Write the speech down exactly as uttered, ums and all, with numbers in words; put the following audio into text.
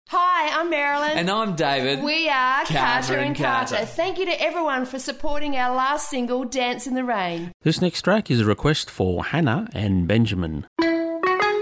Hi, I'm Marilyn. And I'm David. We are Carter Carter and and Carter. Carter. Thank you to everyone for supporting our last single, Dance in the Rain. This next track is a request for Hannah and Benjamin.